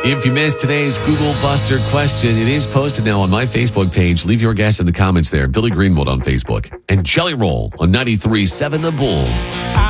If you missed today's Google Buster question, it is posted now on my Facebook page. Leave your guess in the comments there. Billy Greenwood on Facebook. And Jelly Roll on 93.7 The Bull.